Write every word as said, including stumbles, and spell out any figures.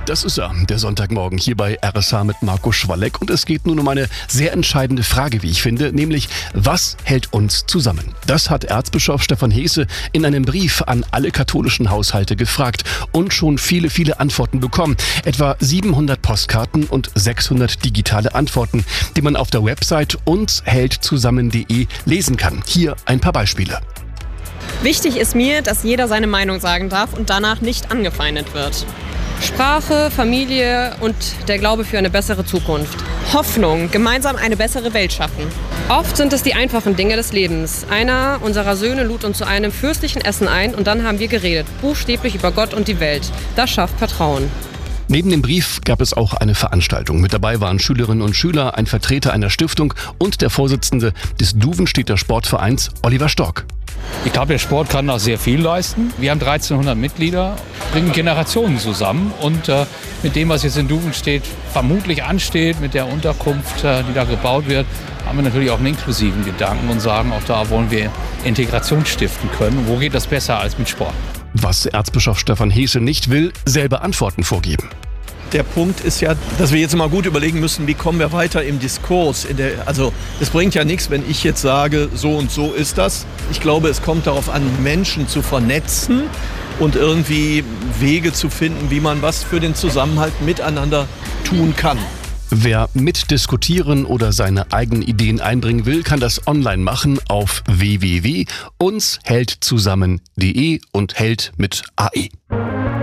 Das ist er, der Sonntagmorgen hier bei R S H mit Marco Schwalleck. Und es geht nun um eine sehr entscheidende Frage, wie ich finde, nämlich, was hält uns zusammen? Das hat Erzbischof Stefan Hesse in einem Brief an alle katholischen Haushalte gefragt und schon viele, viele Antworten bekommen. Etwa siebenhundert Postkarten und sechshundert digitale Antworten, die man auf der Website uns hält zusammen punkt de lesen kann. Hier ein paar Beispiele. Wichtig ist mir, dass jeder seine Meinung sagen darf und danach nicht angefeindet wird. Sprache, Familie und der Glaube für eine bessere Zukunft. Hoffnung, gemeinsam eine bessere Welt schaffen. Oft sind es die einfachen Dinge des Lebens. Einer unserer Söhne lud uns zu einem fürstlichen Essen ein und dann haben wir geredet, buchstäblich über Gott und die Welt. Das schafft Vertrauen. Neben dem Brief gab es auch eine Veranstaltung. Mit dabei waren Schülerinnen und Schüler, ein Vertreter einer Stiftung und der Vorsitzende des Duvenstedter Sportvereins, Oliver Stork. Ich glaube, der Sport kann noch sehr viel leisten. Wir haben dreizehnhundert Mitglieder, bringen Generationen zusammen. Und äh, mit dem, was jetzt in Duvenstedt vermutlich ansteht, mit der Unterkunft, äh, die da gebaut wird, haben wir natürlich auch einen inklusiven Gedanken und sagen, auch da wollen wir Integration stiften können. Wo geht das besser als mit Sport? Was Erzbischof Stefan Hesse nicht will, selber Antworten vorgeben. Der Punkt ist ja, dass wir jetzt mal gut überlegen müssen, wie kommen wir weiter im Diskurs. In der, also es bringt ja nichts, wenn ich jetzt sage, so und so ist das. Ich glaube, es kommt darauf an, Menschen zu vernetzen und irgendwie Wege zu finden, wie man was für den Zusammenhalt miteinander tun kann. Wer mitdiskutieren oder seine eigenen Ideen einbringen will, kann das online machen auf w w w punkt uns hält zusammen punkt de und hält mit A E.